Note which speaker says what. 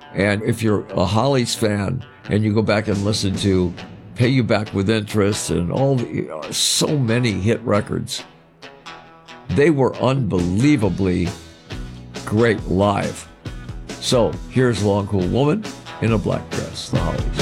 Speaker 1: And if you're a Hollies fan and you go back and listen to Pay You Back with Interest and so many hit records, they were unbelievably great live. So here's Long Cool Woman in a Black Dress, the Hollies.